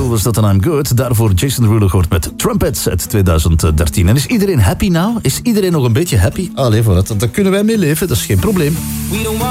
was dat en I'm Good. Daarvoor Jason Derulo gehoord met Trumpets uit 2013. En is iedereen happy nou? Is iedereen nog een beetje happy? Allee, voor dat, daar kunnen wij mee leven, dat is geen probleem.